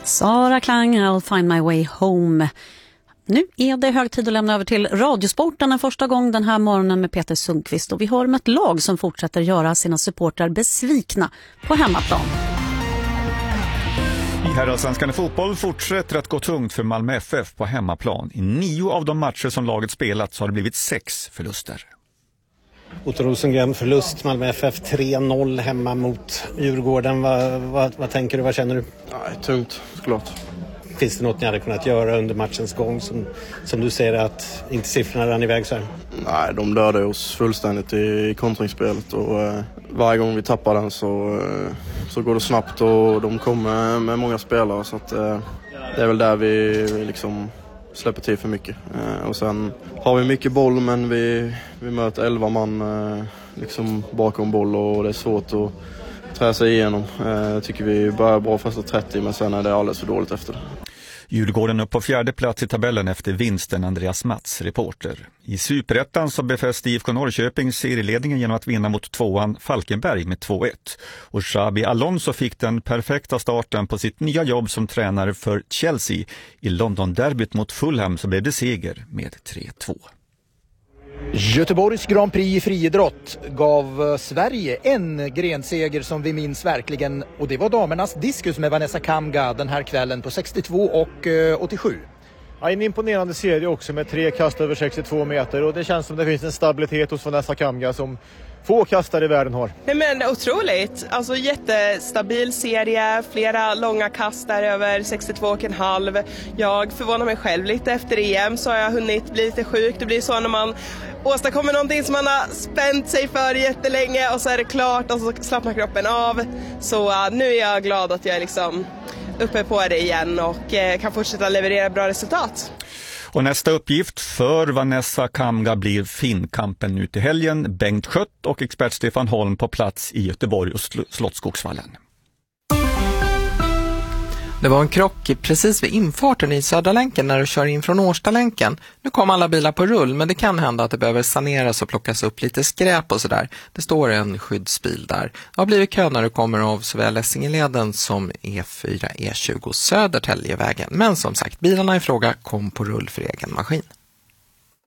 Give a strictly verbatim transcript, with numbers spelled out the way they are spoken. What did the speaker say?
Sara Klang, I'll find my way home. Nu är det hög tid att lämna över till Radiosporten en första gång den här morgonen med Peter Sundqvist. Och vi hör om ett lag som fortsätter göra sina supportrar besvikna på hemmaplan. I herrallsvenskan i fotboll fortsätter att gå tungt för Malmö F F på hemmaplan. I nio av de matcher som laget spelat så har det blivit sex förluster. Otto Rosengren förlust, Malmö F F tre noll hemma mot Djurgården. Vad, vad, vad tänker du, vad känner du? Nej, tungt, såklart. Finns det något ni hade kunnat göra under matchens gång som, som du ser att inte siffrorna rann iväg så här? Nej, de dödade oss fullständigt i kontringspelet och eh, varje gång vi tappar den så, eh, så går det snabbt och de kommer med många spelare så att eh, det är väl där vi, vi liksom släpper till för mycket. Eh, och sen har vi mycket boll men vi, vi möter elva man eh, liksom bakom boll och det är svårt att trä sig igenom. Jag eh, tycker vi börjar bra första trettio men sen är det alldeles för dåligt efter det. Djurgården upp på fjärde plats i tabellen efter vinsten, Andreas Mats, reporter. I Superettan så befäste I F K Norrköping serieledningen genom att vinna mot tvåan Falkenberg med två ett. Och Xabi Alonso fick den perfekta starten på sitt nya jobb som tränare för Chelsea. I London-derbyt mot Fulham så blev det seger med tre två. Göteborgs Grand Prix i friidrott gav Sverige en grenseger som vi minns verkligen, och det var damernas diskus med Vanessa Kamga den här kvällen på sextiotvå och åttiosju. Ja, en imponerande serie också med tre kast över sextiotvå meter och det känns som det finns en stabilitet hos Vanessa Kamga som få kastare i världen har. Nej, men otroligt. Alltså jättestabil serie, flera långa kast där över sextiotvå och en halv. Jag förvånar mig själv lite efter E M så har jag hunnit bli lite sjuk. Det blir så när man åstadkommer någonting som man har spänt sig för jättelänge och så är det klart och så slappnar kroppen av. Så uh, nu är jag glad att jag är liksom uppe på det igen och uh, kan fortsätta leverera bra resultat. Och nästa uppgift för Vanessa Kamga blir Finnkampen nu till helgen. Bengt Schött och expert Stefan Holm på plats i Göteborg och Slottsskogsvallen. Det var en krock precis vid infarten i Södra länken när du kör in från Årstalänken. Nu kom alla bilar på rull, men det kan hända att det behöver saneras och plockas upp lite skräp och sådär. Det står en skyddsbil där. Det har blivit kö när du kommer av såväl Essingeleden som E fyra E tjugo Södertäljevägen. Men som sagt, bilarna i fråga kom på rull för egen maskin.